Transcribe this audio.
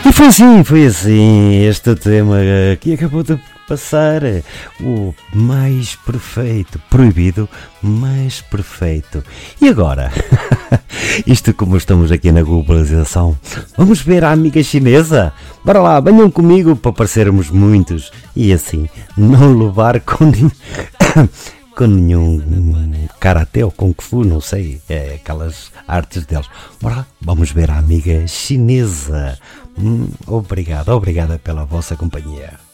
E foi assim, este tema que acabou de passar, o mais perfeito, proibido, mais perfeito. E agora, isto como estamos aqui na globalização, vamos ver a amiga chinesa? Bora lá, venham comigo para parecermos muitos e assim não levar com nenhum karatê ou kung fu, não sei, aquelas artes deles. Bora lá, vamos ver a amiga chinesa. Obrigada pela vossa companhia.